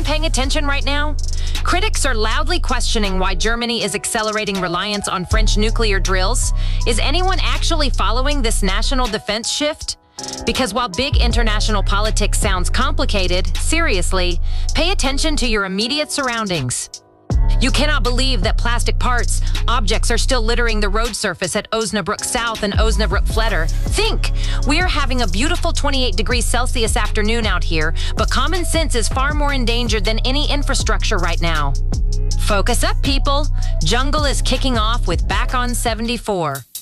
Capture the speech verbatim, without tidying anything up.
paying attention right now? Critics are loudly questioning why Germany is accelerating reliance on French nuclear drills. Is anyone actually following this national defense shift? Because while big international politics sounds complicated, seriously, pay attention to your immediate surroundings. You cannot believe that plastic parts, objects are still littering the road surface at Osnabrück South and Osnabrück Fletter. Think! We are having a beautiful twenty-eight degrees Celsius afternoon out here, but common sense is far more endangered than any infrastructure right now. Focus up, people! Jungle is kicking off with Back on seventy-four.